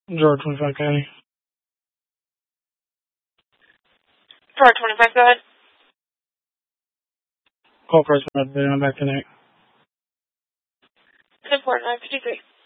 George 25 County. George 25, go ahead. Call first, I'm back tonight. 10-4, 953.